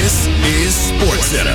This is SportsCenter.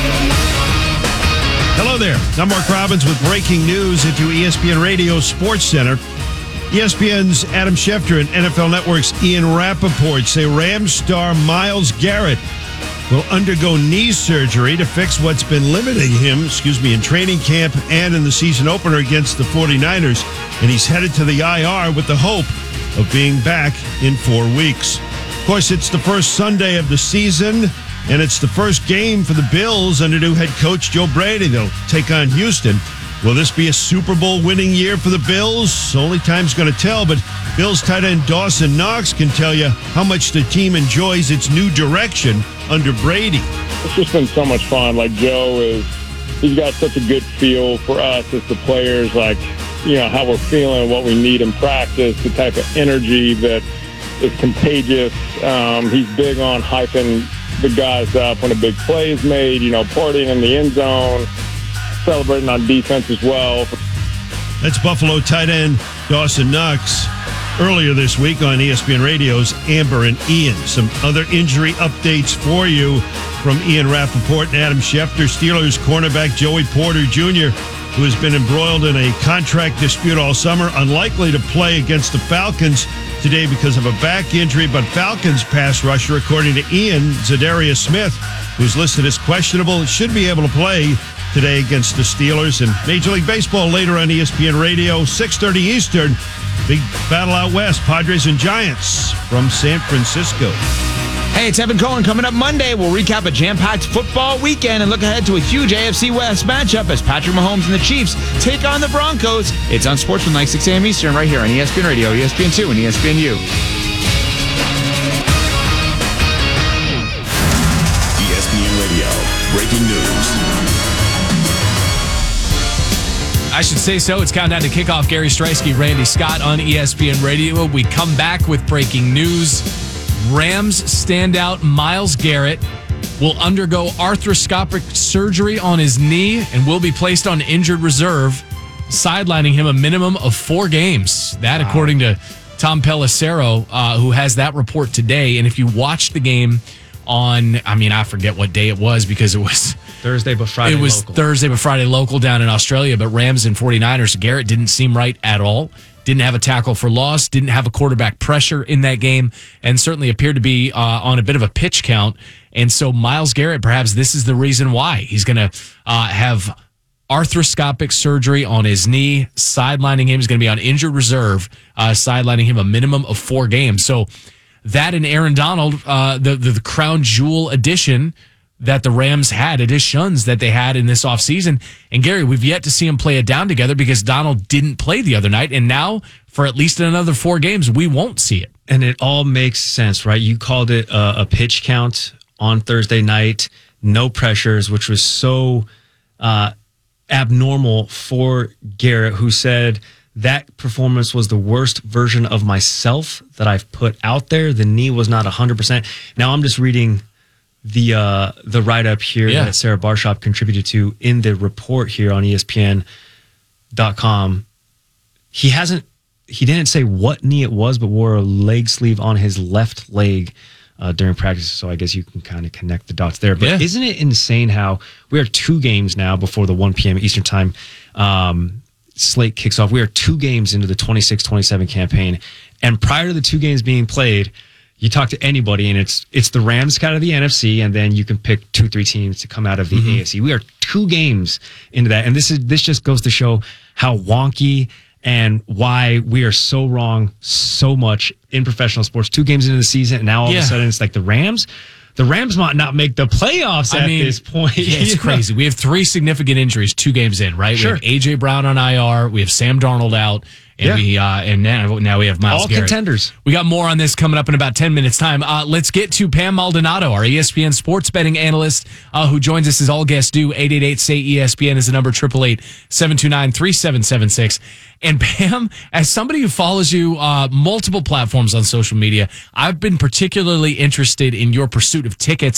Hello there. I'm Mark Robbins with breaking news into ESPN Radio SportsCenter. ESPN's Adam Schefter and NFL Network's Ian Rappaport say Rams star Myles Garrett will undergo knee surgery to fix what's been limiting him, in training camp and in the season opener against the 49ers. And he's headed to the IR with the hope of being back in 4 weeks. Of course, it's the first Sunday of the season, and it's the first game for the Bills under new head coach Joe Brady. They'll take on Houston. Will this be a Super Bowl winning year for the Bills? Only time's going to tell, but Bills tight end Dawson Knox can tell you how much the team enjoys its new direction under Brady. It's just been so much fun. He's got such a good feel for us as the players, how we're feeling, what we need in practice, the type of energy that is contagious. He's big on hyping the guys up when a big play is made, partying in the end zone, celebrating on defense as well. That's Buffalo tight end Dawson Knox earlier this week on ESPN Radio's Amber and Ian. Some other injury updates for you from Ian Rappaport and Adam Schefter. Steelers cornerback Joey Porter Jr., who has been embroiled in a contract dispute all summer, unlikely to play against the Falcons today because of a back injury. But Falcons pass rusher, according to Ian, Zadarius Smith, who's listed as questionable, should be able to play today against the Steelers. And Major League Baseball later on ESPN Radio, 6:30 Eastern. Big battle out west, Padres and Giants from San Francisco. Hey, it's Evan Cohen. Coming up Monday, we'll recap a jam-packed football weekend and look ahead to a huge AFC West matchup as Patrick Mahomes and the Chiefs take on the Broncos. It's on Sportsman 6 a.m. Eastern right here on ESPN Radio, ESPN2, and ESPNU. ESPN Radio, breaking news. I should say so. It's countdown to kickoff. Gary Streisky, Randy Scott on ESPN Radio. We come back with breaking news. Rams standout Myles Garrett will undergo arthroscopic surgery on his knee and will be placed on injured reserve, sidelining him a minimum of 4 games. That, according to Tom Pelissero, who has that report today. And if you watched the game on, I forget what day it was because it was Thursday, but Friday local. It was Thursday, but Friday local down in Australia. But Rams and 49ers, Garrett didn't seem right at all. Didn't have a tackle for loss, didn't have a quarterback pressure in that game, and certainly appeared to be on a bit of a pitch count. And so Myles Garrett, perhaps this is the reason why. He's going to have arthroscopic surgery on his knee, sidelining him. He's going to be on injured reserve, sidelining him a minimum of 4 games. So that and Aaron Donald, the crown jewel addition that the Rams had, additions that they had in this offseason. And Gary, we've yet to see him play it down together because Donald didn't play the other night. And now, for at least another 4 games, we won't see it. And it all makes sense, right? You called it a pitch count on Thursday night, no pressures, which was so abnormal for Garrett, who said that performance was the worst version of myself that I've put out there. The knee was not 100%. Now I'm just reading the write-up here that Sarah Barshop contributed to in the report here on ESPN.com. He didn't say what knee it was, but wore a leg sleeve on his left leg during practice. So I guess you can kind of connect the dots there. But isn't it insane how we are 2 games now before the 1 p.m. Eastern time slate kicks off? We are 2 games into the 26-27 campaign. And prior to the 2 games being played, you talk to anybody, and it's the Rams out of the NFC, and then you can pick 2-3 teams to come out of the AFC. We are 2 games into that, and this just goes to show how wonky and why we are so wrong so much in professional sports. 2 games into the season, and now all of a sudden it's like the Rams. The Rams might not make the playoffs at this point. It's crazy. We have 3 significant injuries 2 games in, right? Sure. We have A.J. Brown on IR. We have Sam Darnold out. And now we have Myles Garrett. All contenders. We got more on this coming up in about 10 minutes' time. Let's get to Pam Maldonado, our ESPN sports betting analyst, who joins us as all guests do. 888-SAY-ESPN is the number, 888-729-3776. And Pam, as somebody who follows you multiple platforms on social media, I've been particularly interested in your pursuit of tickets